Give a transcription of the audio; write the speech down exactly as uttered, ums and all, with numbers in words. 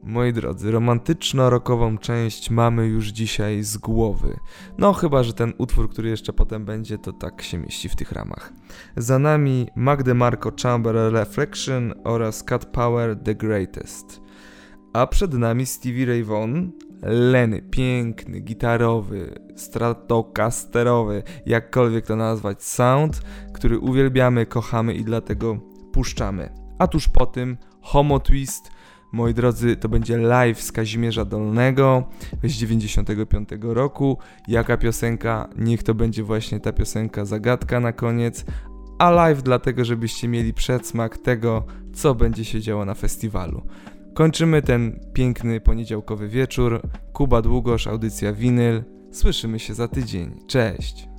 Moi drodzy, romantyczno-rockową część mamy już dzisiaj z głowy. No chyba, że ten utwór, który jeszcze potem będzie, to tak się mieści w tych ramach. Za nami Mac DeMarco Chamber Reflection oraz Cat Power The Greatest. A przed nami Stevie Ray Vaughan, Lenny, piękny, gitarowy, stratocasterowy, jakkolwiek to nazwać, sound, który uwielbiamy, kochamy i dlatego puszczamy. A tuż po tym Homo Twist. Moi drodzy, to będzie live z Kazimierza Dolnego z dziewięćdziesiątego piątego roku. Jaka piosenka? Niech to będzie właśnie ta piosenka Zagadka na koniec. A live dlatego, żebyście mieli przedsmak tego, co będzie się działo na festiwalu. Kończymy ten piękny poniedziałkowy wieczór. Kuba Długosz, audycja Winyl. Słyszymy się za tydzień. Cześć!